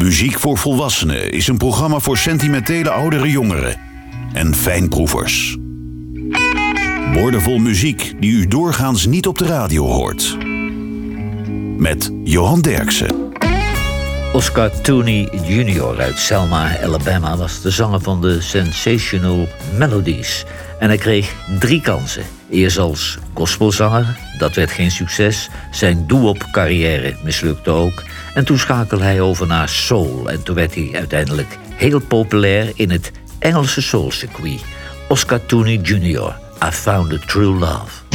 Muziek voor Volwassenen is een programma voor sentimentele oudere jongeren en fijnproevers. Woordenvol muziek die u doorgaans niet op de radio hoort. Met Johan Derksen. Oscar Tooney Jr. uit Selma, Alabama was de zanger van de Sensational Melodies. En hij kreeg 3 kansen. Eerst als gospelzanger, dat werd geen succes. Zijn doo-wop-carrière mislukte ook. En toen schakelde hij over naar soul. En toen werd hij uiteindelijk heel populair in het Engelse soulcircuit. Oscar Tooney Jr. I Found a True Love.